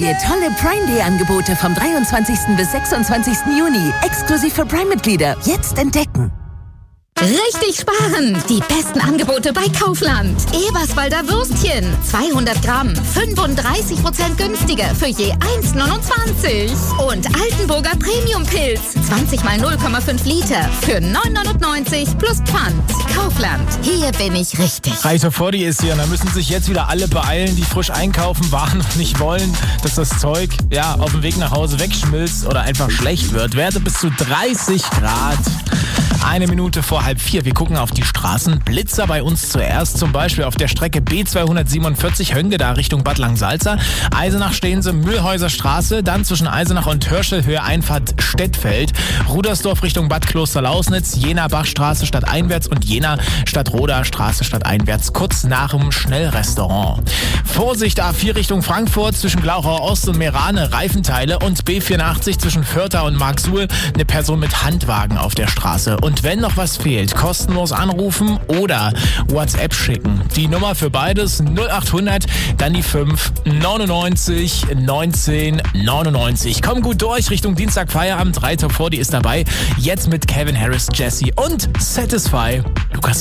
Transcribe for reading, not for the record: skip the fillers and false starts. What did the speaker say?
dir tolle Prime Day Angebote vom 23. bis 26. Juni. Exklusiv für Prime-Mitglieder. Jetzt entdecken. Richtig sparen! Die besten Angebote bei Kaufland. Eberswalder Würstchen, 200 Gramm, 35% günstiger für je 1,29. Und Altenburger Premium-Pilz, 20 mal 0,5 Liter für 9,99 plus Pfand. Kaufland, hier bin ich richtig. Reiter Fordy ist hier und da müssen sich jetzt wieder alle beeilen, die frisch einkaufen waren und nicht wollen, dass das Zeug auf dem Weg nach Hause wegschmilzt oder einfach schlecht wird. Werte bis zu 30 Grad. 1 Minute vor 3:30. Wir gucken auf die Straßen. Blitzer bei uns zuerst, zum Beispiel auf der Strecke B247 Höngeda Richtung Bad Langsalza. Eisenach stehen sie, Mühlhäuser Straße, dann zwischen Eisenach und Hörschel Höhe Einfahrt Stettfeld. Rudersdorf Richtung Bad Klosterlausnitz, Jena Bachstraße stadteinwärts und Jena Stadtroda Straße stadteinwärts, kurz nach dem Schnellrestaurant. Vorsicht, A4 Richtung Frankfurt zwischen Glauchau Ost und Meerane, Reifenteile und B84 zwischen Fürther und Marxuhl, eine Person mit Handwagen auf der Straße. Und wenn noch was fehlt, kostenlos anrufen oder WhatsApp schicken. Die Nummer für beides 0800, dann die 5 99 19 99. Komm gut durch Richtung Dienstag Feierabend. Reiter Fordy ist dabei. Jetzt mit Kevin Harris, Jesse und Satisfy. Lukas